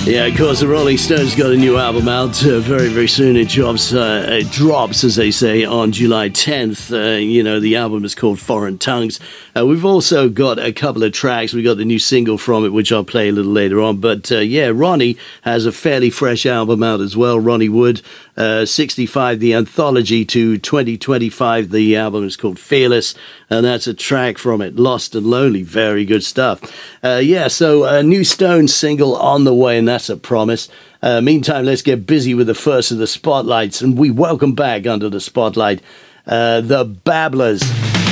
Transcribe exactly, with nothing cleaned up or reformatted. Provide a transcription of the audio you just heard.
Yeah, of course, the Rolling Stones got a new album out uh, very, very soon. It drops, uh, it drops, as they say, on July tenth. Uh, you know, the album is called Foreign Tongues. Uh, we've also got a couple of tracks. We got the new single from it, which I'll play a little later on. But, uh, yeah, Ronnie has a fairly fresh album out as well. Ronnie Wood, uh, sixty-five, the anthology to twenty twenty-five. The album is called Fearless, and that's a track from it, Lost and Lonely. Very good stuff. Uh, yeah, so a new Stones single on the way, and that's a promise. Uh, meantime, let's get busy with the first of the spotlights, and we welcome back under the spotlight uh, the Babblers.